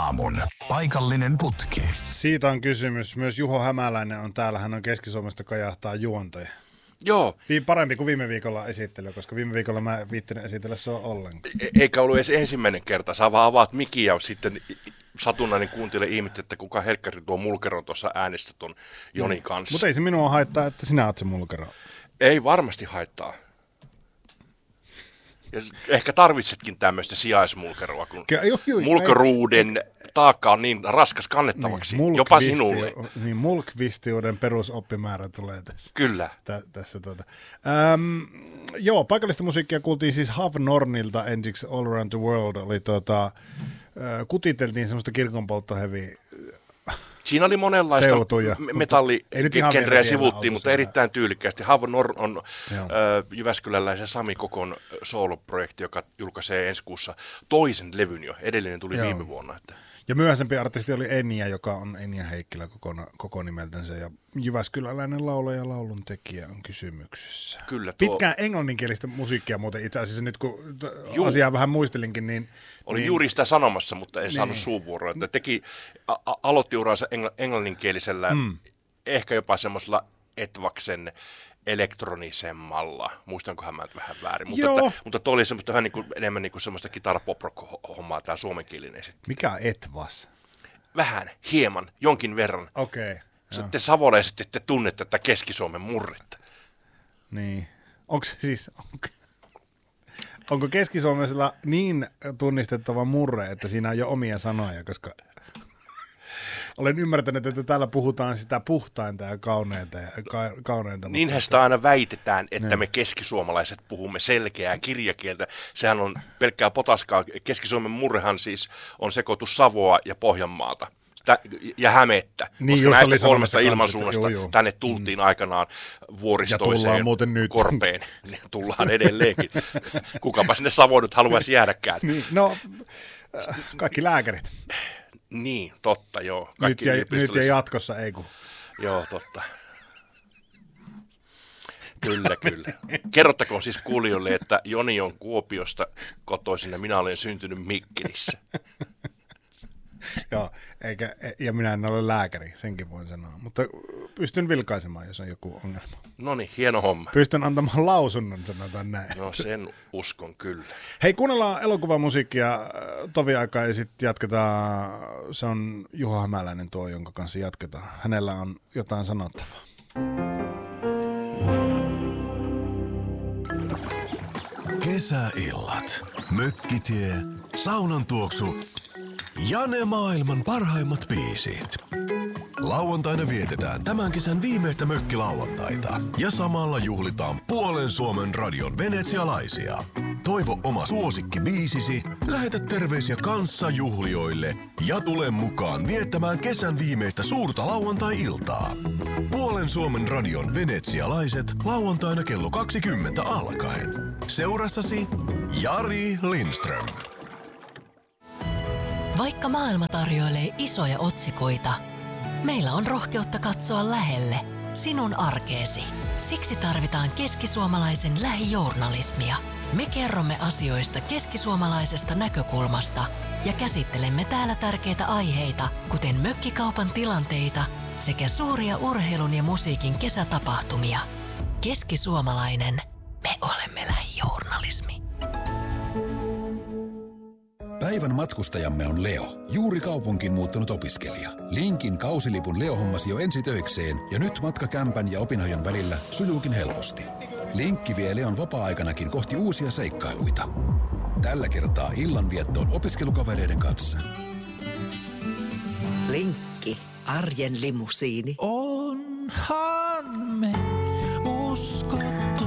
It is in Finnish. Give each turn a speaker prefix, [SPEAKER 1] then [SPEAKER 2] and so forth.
[SPEAKER 1] aamun paikallinen putki.
[SPEAKER 2] Siitä on kysymys. Myös Juho Hämäläinen on täällä. Hän on Keski-Suomesta, kajahtaa juontaja.
[SPEAKER 3] Joo.
[SPEAKER 2] Parempi kuin viime viikolla esittely, koska viime viikolla mä viittinen esitellä se on ollenkaan.
[SPEAKER 3] Eikä ollut edes ensimmäinen kerta. Sä vaan avaat mikin ja sitten satunnainen kuuntele ihmettä, että kuka helkkari tuo mulkeron tuossa äänestä ton Jonin kanssa.
[SPEAKER 2] Mutta ei se minua haittaa, että sinä oot se mulkero.
[SPEAKER 3] Ei varmasti haittaa. Ja ehkä tarvitsetkin tämmöistä sijaismulkeroa, kun mulkeruuden taakka on niin raskas kannettavaksi, niin, jopa sinulle.
[SPEAKER 2] Niin, mulkvistiuden perusoppimäärä tulee tässä.
[SPEAKER 3] Kyllä.
[SPEAKER 2] Tässä. Joo, paikallista musiikkia kuultiin siis Have Nornilta ensiksi All Around the World. Oli kutiteltiin semmoista kirkonpolttoheviä.
[SPEAKER 3] Siinä oli monenlaista metalligenreä sivuttiin, mutta erittäin tyylikkäästi. Have Norn on jyväskyläläisen Sami Kokon sooloprojekti, joka julkaisee ensi kuussa toisen levyn jo. Edellinen tuli viime vuonna. Että.
[SPEAKER 2] Ja myöhäisempi artisti oli Enya, joka on Enya Heikkilä koko nimeltänsä. Ja jyväskyläläinen laulaja ja laulun tekijä on kysymyksessä.
[SPEAKER 3] Kyllä,
[SPEAKER 2] pitkään englanninkielistä musiikkia muuten itse asiassa nyt, kun asiaa vähän muistelinkin, niin...
[SPEAKER 3] Olin juuri sitä sanomassa, mutta en saanut suuvuoroa. Että aloitti uraansa englanninkielisellä, ehkä jopa semmoisella Etvaksen elektronisemmalla. Muistankohan mä vähän väärin. Mutta toi oli semmoista vähän enemmän semmoista kitara-pop-rock-hommaa, tää suomenkielinen sitten.
[SPEAKER 2] Mikä on Etvas? Vähän,
[SPEAKER 3] hieman, jonkin verran.
[SPEAKER 2] Okei.
[SPEAKER 3] Te savolaiset ette tunne tätä Keski-Suomen murretta.
[SPEAKER 2] Niin. Onko Keski-Suomessa niin tunnistettava murre, että siinä on jo omia sanoja, koska olen ymmärtänyt, että täällä puhutaan sitä puhtainta ja kauneinta.
[SPEAKER 3] Niinhän sitä aina väitetään, että me keskisuomalaiset puhumme selkeää kirjakieltä. Sehän on pelkkää potaskaa. Keski-Suomen murrehan siis on sekoitus Savoa ja Pohjanmaata. Ja Hämettä,
[SPEAKER 2] niin,
[SPEAKER 3] koska näistä kolmesta ilmansuunnasta tänne tultiin aikanaan vuoristoiseen korpeen. Tullaan edelleenkin. Kukapa sinne Savoon nyt haluaisi jäädäkään.
[SPEAKER 2] Niin, no, kaikki lääkärit.
[SPEAKER 3] Niin, totta, joo.
[SPEAKER 2] Nyt ja jatkossa ei kun.
[SPEAKER 3] Joo, totta. Kyllä. Kerrottakoon siis kuulijoille, että Joni on Kuopiosta kotoisin ja minä olen syntynyt Mikkelissä.
[SPEAKER 2] Joo, ja minä en ole lääkäri, senkin voin sanoa, mutta pystyn vilkaisemaan, jos on joku ongelma.
[SPEAKER 3] No niin, hieno homma.
[SPEAKER 2] Pystyn antamaan lausunnon, sanotaan näin.
[SPEAKER 3] No sen uskon kyllä.
[SPEAKER 2] Hei, kuunnellaan elokuvamusiikkia tovi aikaa ja sitten jatketaan, se on Juho Hämäläinen tuo, jonka kanssa jatketaan. Hänellä on jotain sanottavaa.
[SPEAKER 1] Kesäillat, mökkitie, saunan tuoksu ja ne maailman parhaimmat biisit. Lauantaina vietetään tämän kesän viimeistä mökkilauantaita ja samalla juhlitaan puolen Suomen radion venetsialaisia. Toivo oma suosikkibiisisi, lähetä terveisiä kanssajuhlijoille ja tule mukaan viettämään kesän viimeistä suurta lauantai-iltaa. Puolen Suomen radion venetsialaiset lauantaina kello 20 alkaen. Seurassasi Jari Lindström.
[SPEAKER 4] Vaikka maailma tarjoilee isoja otsikoita, meillä on rohkeutta katsoa lähelle sinun arkeesi. Siksi tarvitaan keskisuomalaisen lähijournalismia. Me kerromme asioista keskisuomalaisesta näkökulmasta ja käsittelemme täällä tärkeitä aiheita, kuten mökkikaupan tilanteita sekä suuria urheilun ja musiikin kesätapahtumia. Keskisuomalainen, me olemme lähijournalismi.
[SPEAKER 5] Päivän matkustajamme on Leo, juuri kaupunkiin muuttanut opiskelija. Linkin kausilipun Leo hommasi jo ensi töikseen ja nyt matka kämpän ja opinahjon välillä sujuukin helposti. Linkki vie Leon vapaa-aikanakin kohti uusia seikkailuita. Tällä kertaa illanviettoon opiskelukavereiden kanssa.
[SPEAKER 6] Linkki, arjen limusiini.
[SPEAKER 7] Onhan